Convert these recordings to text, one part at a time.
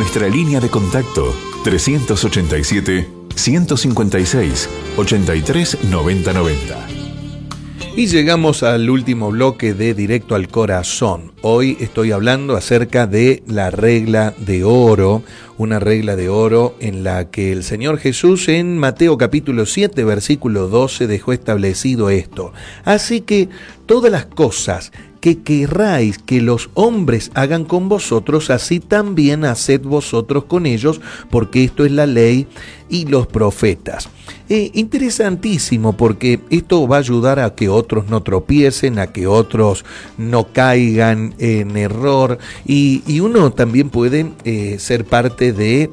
nuestra línea de contacto 387-156-839090. Y llegamos al último bloque de Directo al Corazón. Hoy estoy hablando acerca de la regla de oro, una regla de oro en la que el Señor Jesús en Mateo capítulo 7, versículo 12 dejó establecido esto. Así que todas las cosas que querráis que los hombres hagan con vosotros, así también haced vosotros con ellos, porque esto es la ley y los profetas. Interesantísimo, porque esto va a ayudar a que otros no tropiecen, a que otros no caigan en error, y uno también puede ser parte de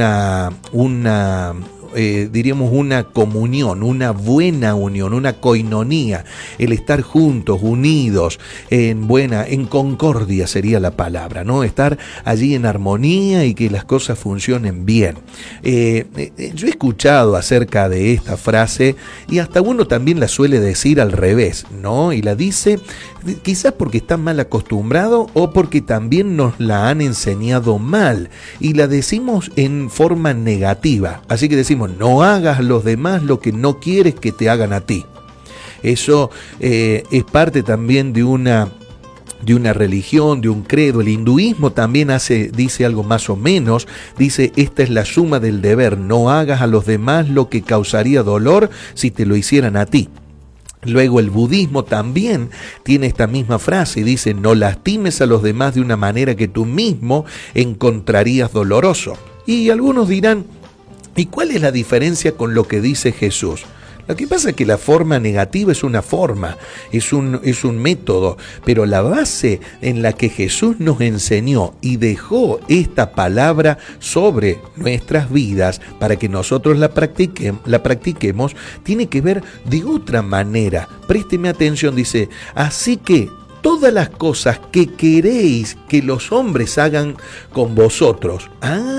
diríamos una comunión, una buena unión, una koinonía, el estar juntos, unidos, en concordia sería la palabra, ¿no? Estar allí en armonía y que las cosas funcionen bien. Yo he escuchado acerca de esta frase y hasta uno también la suele decir al revés, ¿no? Y la dice quizás porque está mal acostumbrado o porque también nos la han enseñado mal y la decimos en forma negativa. Así que decimos, no hagas a los demás lo que no quieres que te hagan a ti. Eso es parte también de una religión, de un credo. El hinduismo también dice algo más o menos, dice, esta es la suma del deber, no hagas a los demás lo que causaría dolor si te lo hicieran a ti. Luego el budismo también tiene esta misma frase y dice, no lastimes a los demás de una manera que tú mismo encontrarías doloroso. Y algunos dirán, ¿y cuál es la diferencia con lo que dice Jesús? Lo que pasa es que la forma negativa es una forma, es un método, pero la base en la que Jesús nos enseñó y dejó esta palabra sobre nuestras vidas para que nosotros la practiquemos, tiene que ver de otra manera. Présteme atención, dice, así que todas las cosas que queréis que los hombres hagan con vosotros.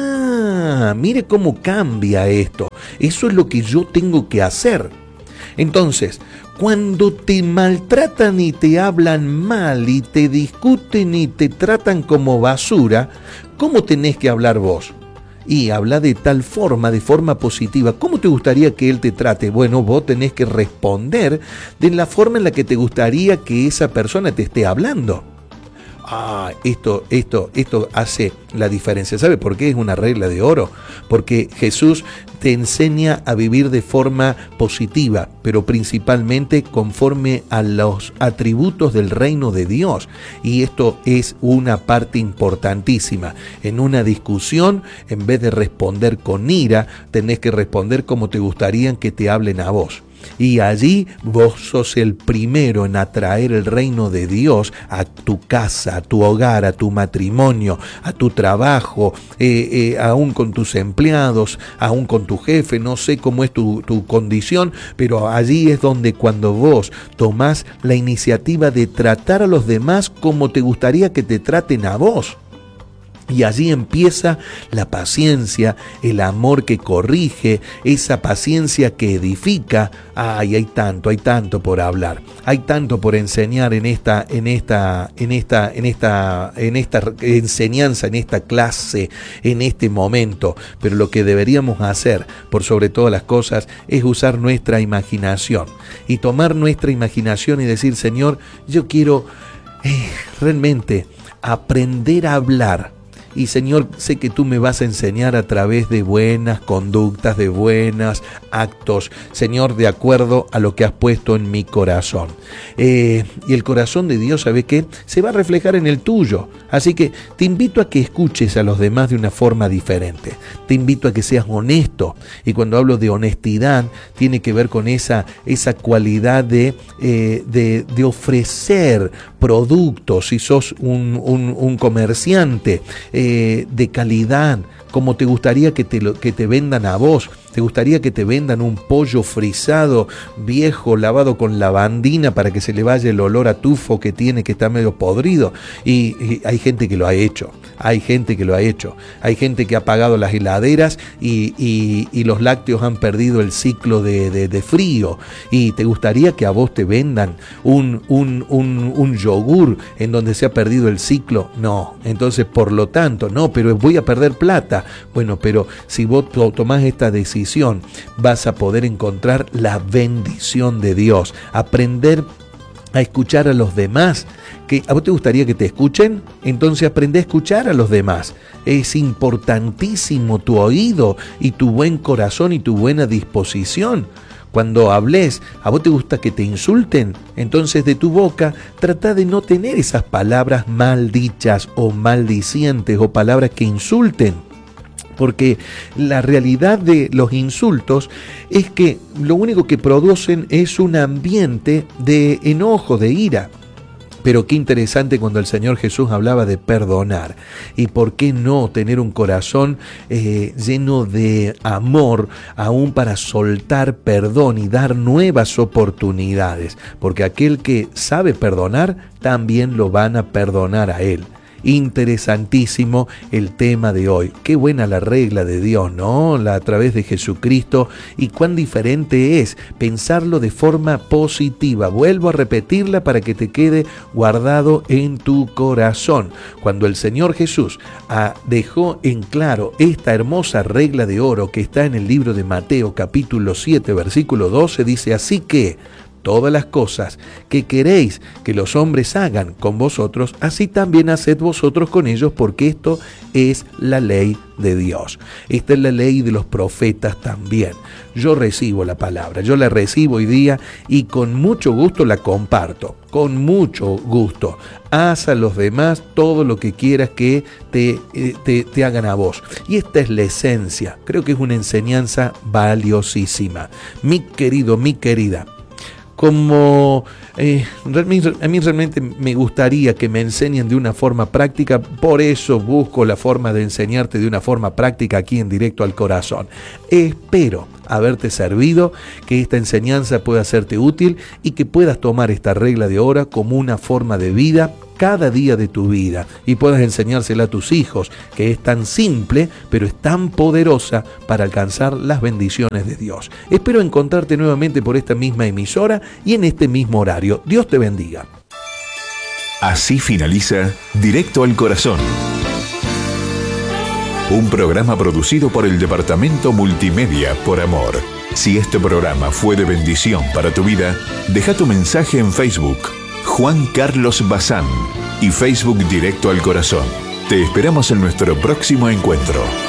Mire cómo cambia esto. Eso es lo que yo tengo que hacer. Entonces, cuando te maltratan y te hablan mal y te discuten y te tratan como basura, ¿cómo tenés que hablar vos? Y habla de tal forma, de forma positiva. ¿Cómo te gustaría que él te trate? Bueno, vos tenés que responder de la forma en la que te gustaría que esa persona te esté hablando. Esto hace la diferencia. ¿Sabe por qué es una regla de oro? Porque Jesús te enseña a vivir de forma positiva, pero principalmente conforme a los atributos del reino de Dios. Y esto es una parte importantísima. En una discusión, en vez de responder con ira, tenés que responder como te gustaría que te hablen a vos. Y allí vos sos el primero en atraer el reino de Dios a tu casa, a tu hogar, a tu matrimonio, a tu trabajo, aún con tus empleados, aún con tu jefe. No sé cómo es tu condición, pero allí es donde cuando vos tomás la iniciativa de tratar a los demás como te gustaría que te traten a vos. Y allí empieza la paciencia, el amor que corrige, esa paciencia que edifica. Hay tanto por hablar, hay tanto por enseñar en esta enseñanza, en esta clase, en este momento. Pero lo que deberíamos hacer, por sobre todas las cosas, es usar nuestra imaginación y tomar nuestra imaginación y decir, Señor, yo quiero realmente aprender a hablar. Y Señor, sé que tú me vas a enseñar a través de buenas conductas, de buenos actos, Señor, de acuerdo a lo que has puesto en mi corazón. Y el corazón de Dios, ¿sabe qué? Se va a reflejar en el tuyo. Así que te invito a que escuches a los demás de una forma diferente. Te invito a que seas honesto. Y cuando hablo de honestidad, tiene que ver con esa cualidad de ofrecer productos. Si sos un comerciante, de calidad, como te gustaría que te vendan a vos. ¿Te gustaría que te vendan un pollo frisado, viejo, lavado con lavandina para que se le vaya el olor a tufo que tiene, que está medio podrido? Y hay gente que lo ha hecho, hay gente que lo ha hecho. Hay gente que ha apagado las heladeras y los lácteos han perdido el ciclo de frío. ¿Y te gustaría que a vos te vendan un yogur en donde se ha perdido el ciclo? No. Entonces, por lo tanto, no, pero voy a perder plata. Bueno, pero si vos tomás esta decisión, vas a poder encontrar la bendición de Dios, aprender a escuchar a los demás. ¿A vos te gustaría que te escuchen? Entonces aprende a escuchar a los demás. Es importantísimo tu oído y tu buen corazón y tu buena disposición. Cuando hables, ¿a vos te gusta que te insulten? Entonces de tu boca trata de no tener esas palabras maldichas o maldicientes o palabras que insulten. Porque la realidad de los insultos es que lo único que producen es un ambiente de enojo, de ira. Pero qué interesante cuando el Señor Jesús hablaba de perdonar. Y por qué no tener un corazón lleno de amor, aún para soltar perdón y dar nuevas oportunidades. Porque aquel que sabe perdonar, también lo van a perdonar a él. Interesantísimo el tema de hoy. Qué buena la regla de Dios, ¿no? A través de Jesucristo, y cuán diferente es pensarlo de forma positiva. Vuelvo a repetirla para que te quede guardado en tu corazón. Cuando el Señor Jesús dejó en claro esta hermosa regla de oro que está en el libro de Mateo capítulo 7 versículo 12, dice: así que todas las cosas que queréis que los hombres hagan con vosotros, así también haced vosotros con ellos, porque esto es la ley de Dios. Esta es la ley de los profetas también. Yo recibo la palabra, yo la recibo hoy día y con mucho gusto la comparto, con mucho gusto. Haz a los demás todo lo que quieras que te hagan a vos. Y esta es la esencia, creo que es una enseñanza valiosísima. Mi querido, mi querida, como a mí realmente me gustaría que me enseñen de una forma práctica, por eso busco la forma de enseñarte de una forma práctica aquí en Directo al Corazón. Espero haberte servido, que esta enseñanza pueda serte útil y que puedas tomar esta regla de oro como una forma de vida cada día de tu vida y puedas enseñársela a tus hijos, que es tan simple pero es tan poderosa para alcanzar las bendiciones de Dios. Espero encontrarte nuevamente por esta misma emisora y en este mismo horario. Dios te bendiga. Así finaliza Directo al Corazón. Un programa producido por el Departamento Multimedia por Amor. Si este programa fue de bendición para tu vida, deja tu mensaje en Facebook, Juan Carlos Bazán, y Facebook Directo al Corazón. Te esperamos en nuestro próximo encuentro.